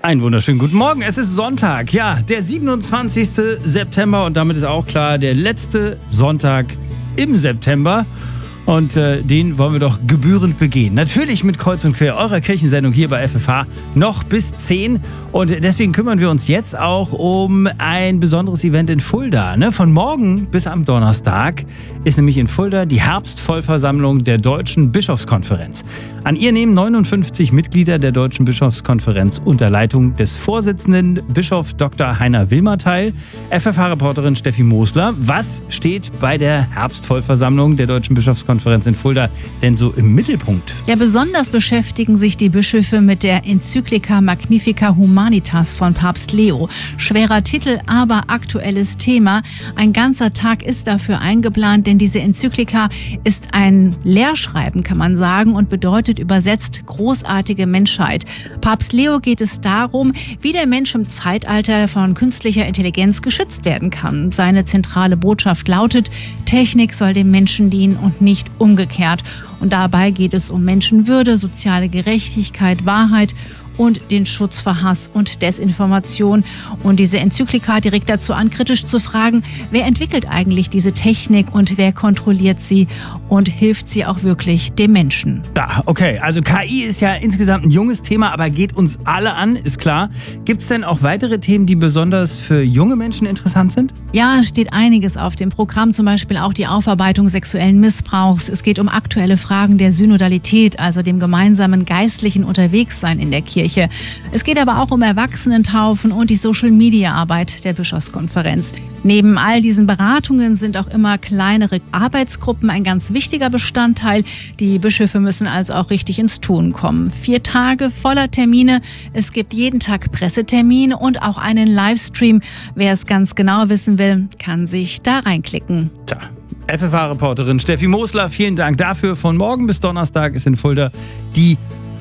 Einen wunderschönen guten Morgen. Es ist Sonntag, ja, der 27. September und damit ist auch klar, der letzte Sonntag im September. Und den wollen wir doch gebührend begehen. Natürlich mit Kreuz und Quer, eurer Kirchensendung hier bei FFH, noch bis 10. Und deswegen kümmern wir uns jetzt auch um ein besonderes Event in Fulda. Ne? Von morgen bis am Donnerstag ist nämlich in Fulda die Herbstvollversammlung der Deutschen Bischofskonferenz. An ihr nehmen 59 Mitglieder der Deutschen Bischofskonferenz unter Leitung des Vorsitzenden Bischof Dr. Heiner Wilmer teil. FFH-Reporterin Steffi Mosler, was steht bei der Herbstvollversammlung der Deutschen Bischofskonferenz in Fulda denn so im Mittelpunkt? Ja, besonders beschäftigen sich die Bischöfe mit der Enzyklika Magnifica Humanitas von Papst Leo. Schwerer Titel, aber aktuelles Thema. Ein ganzer Tag ist dafür eingeplant, denn diese Enzyklika ist ein Lehrschreiben, kann man sagen, und bedeutet übersetzt großartige Menschheit. Papst Leo geht es darum, wie der Mensch im Zeitalter von künstlicher Intelligenz geschützt werden kann. Seine zentrale Botschaft lautet: Technik soll dem Menschen dienen und nicht umgekehrt. Und dabei geht es um Menschenwürde, soziale Gerechtigkeit, Wahrheit und den Schutz vor Hass und Desinformation. Und diese Enzyklika direkt dazu an, kritisch zu fragen, wer entwickelt eigentlich diese Technik und wer kontrolliert sie und hilft sie auch wirklich dem Menschen? Ja, okay, also KI ist ja insgesamt ein junges Thema, aber geht uns alle an, ist klar. Gibt es denn auch weitere Themen, die besonders für junge Menschen interessant sind? Ja, es steht einiges auf dem Programm, zum Beispiel auch die Aufarbeitung sexuellen Missbrauchs. Es geht um aktuelle Fragen der Synodalität, also dem gemeinsamen geistlichen Unterwegssein in der Kirche. Es geht aber auch um Erwachsenentaufen und die Social-Media-Arbeit der Bischofskonferenz. Neben all diesen Beratungen sind auch immer kleinere Arbeitsgruppen ein ganz wichtiger Bestandteil. Die Bischöfe müssen also auch richtig ins Tun kommen. 4 Tage voller Termine. Es gibt jeden Tag Pressetermine und auch einen Livestream. Wer es ganz genau wissen will, kann sich da reinklicken. Tja. FFH-Reporterin Steffi Mosler, vielen Dank dafür. Von morgen bis Donnerstag ist in Fulda die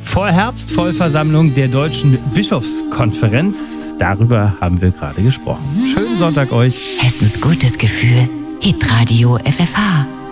Vorherbstvollversammlung der Deutschen Bischofskonferenz. Darüber haben wir gerade gesprochen. Schönen Sonntag euch. Hessens gutes Gefühl. Hitradio FFH.